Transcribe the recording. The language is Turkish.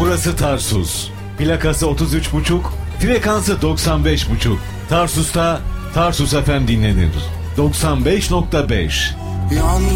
Burası Tarsus. Plakası 33,5, frekansı 95,5. Tarsus'ta Tarsus FM dinlenir. 95,5.